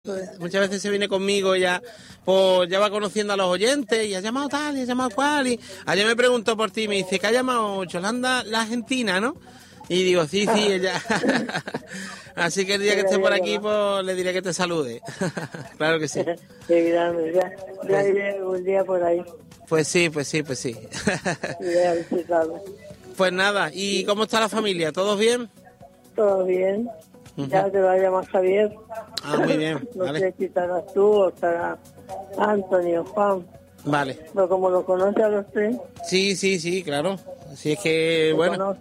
Muchas veces se viene conmigo ya, pues ya va conociendo a los oyentes y ha llamado tal y ha llamado cual. Y ayer me preguntó por ti, me dice que ha llamado Yolanda la Argentina, ¿no? Y digo, sí, ella. Así que el día que esté por aquí, pues le diré que te salude. Claro que sí. Ya iré un día por ahí. Pues sí. Iré a visitarlo. Pues nada, ¿y cómo está la familia? ¿Todos bien? Todo bien. Ya te va a llamar Javier. Ah, muy bien. No Vale. sé si estarás tú o estará Antonio, Juan. Vale. Pero como lo conoce a los tres. Sí, claro. Así es que, bueno.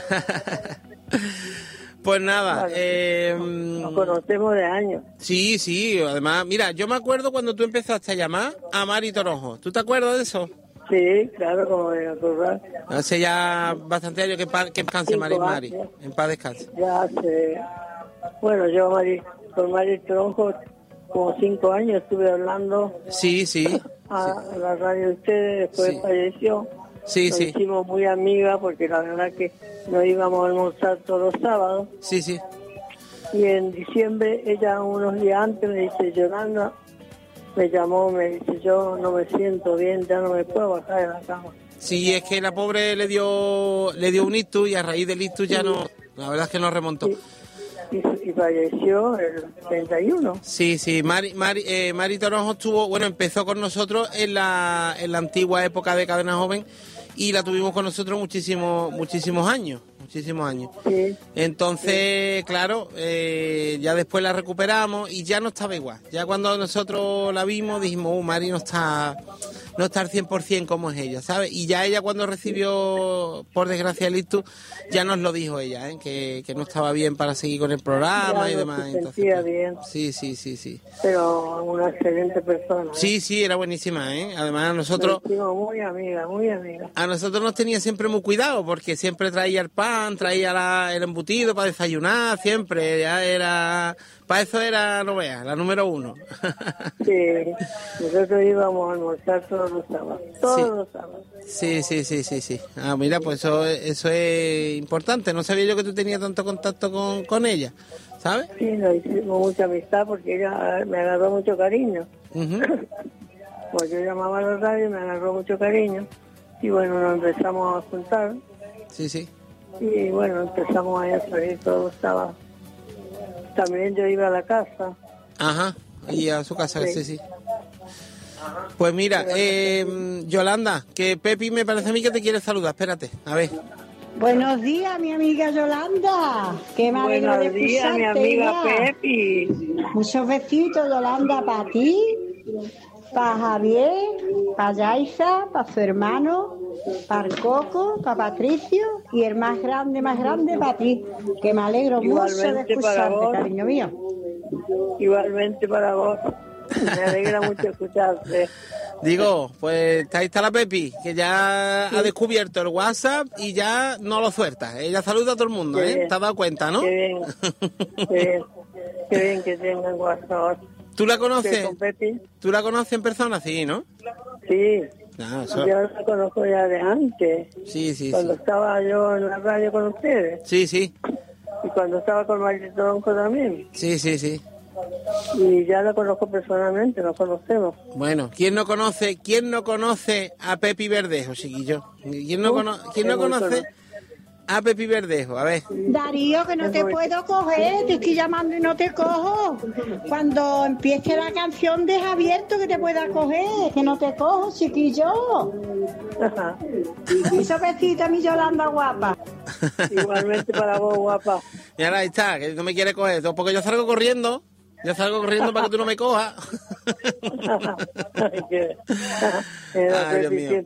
Pues nada. Vale. Nos conocemos de años. Sí. Además, mira, yo me acuerdo cuando tú empezaste a llamar a Mari Toronjo. ¿Tú te acuerdas de eso? Sí, claro, como de acordar. Hace ya bastante años que descanse Mari. En paz descanse. Ya hace... Bueno, yo con Mari Tronjo como 5 años estuve hablando. Sí. A la radio de ustedes, después falleció. Nos hicimos muy amigas porque la verdad que nos íbamos a almorzar todos los sábados. Sí. Y en diciembre, ella unos días antes me dice, Yolanda, me llamó, me dice, yo no me siento bien, ya no me puedo bajar de la cama. Sí, es que la pobre le dio un ictus y a raíz del ictus ya no, la verdad es que no remontó. Y falleció el 31. Sí, Mari Toronjo empezó con nosotros en la antigua época de Cadena Joven y la tuvimos con nosotros muchísimos años. Sí. Entonces, claro, ya después la recuperamos y ya no estaba igual. Ya cuando nosotros la vimos dijimos, Mari no está al 100% como es ella, ¿sabes? Y ya ella cuando recibió, por desgracia, el ictus, ya nos lo dijo ella, ¿eh? Que no estaba bien para seguir con el programa ya y no demás. Se sentía bien. Sí. Pero una excelente persona. Sí, era buenísima, ¿eh? Además, nosotros... Muy amiga. A nosotros nos tenía siempre muy cuidado, porque siempre traía el pan, traía el embutido para desayunar, siempre, ya era... Para eso era, no veas, la número 1. Sí, nosotros íbamos a almorzar todos los sábados. Sí. Ah, mira, pues eso es importante. No sabía yo que tú tenías tanto contacto con ella, ¿sabes? Sí, nos hicimos mucha amistad porque ella me agarró mucho cariño. Pues yo llamaba a la radio y me agarró mucho cariño. Y bueno, nos empezamos a juntar. Sí. Y bueno, empezamos a salir todos los sábados. También yo iba a la casa. Ajá, y a su casa, sí. Pues mira, Yolanda, que Pepi me parece a mí que te quiere saludar, espérate, a ver. Buenos días, mi amiga Yolanda. Qué me alegro de Buenos días, mi amiga Pepi. Muchos besitos, Yolanda, para ti, para Javier, para Yaisa, para su hermano, para el Coco, para Patricio y el más grande para ti. Que me alegro mucho de escucharte, cariño mío. Igualmente para vos. Me alegra mucho escucharte. Digo, pues ahí está la Pepi, que ya ha descubierto el WhatsApp y ya no lo suelta. Ella saluda a todo el mundo, ¿eh? ¿Te has dado cuenta, no? Qué bien que tengan WhatsApp. ¿Tú la conoces? ¿Tú la conoces en persona? Sí, ¿no? Sí. Yo la conozco ya de antes. Sí. Cuando estaba yo en la radio con ustedes. Sí. Y cuando estaba con Mari Toronjo también. Sí. Y ya la conozco personalmente, nos conocemos. Bueno, ¿quién no conoce a Pepi Verdejo, chiquillo? ¿Quién no conoce a Pepi Verdejo? A ver. Darío, que no te puedo coger, te estoy llamando y no te cojo. Cuando empiece la canción deja abierto que te pueda coger, que no te cojo, chiquillo. Esos besitos, mi Yolanda guapa. Igualmente para vos, guapa. Y ahora ahí está, que no me quiere coger, porque yo salgo corriendo. Para que tú no me cojas. Ay, Dios mío.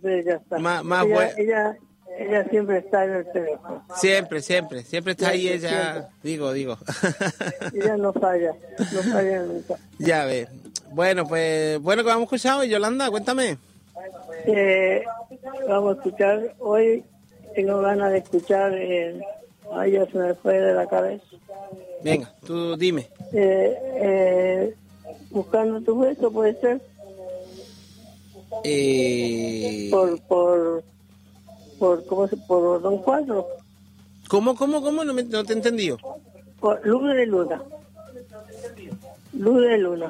Ella siempre está en el teléfono. Siempre está ahí ella. Digo. Ella no falla nunca. Ya ves. Bueno, que vamos a escuchar hoy, Yolanda, cuéntame. Vamos a escuchar hoy, tengo ganas de escuchar, ay, ya se me fue de la cabeza. Venga, tú dime. Buscando tu beso, ¿puede ser? Por Don Cuadro. ¿Cómo? No te he entendido. Por Luna de Luna. Luz de luna.